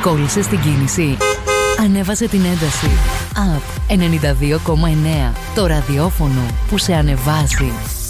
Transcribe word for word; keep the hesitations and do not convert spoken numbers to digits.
Κόλλησες την κίνηση. Ανέβασε την ένταση. App ενενήντα δύο κόμμα εννέα. Το ραδιόφωνο που σε ανεβάζει.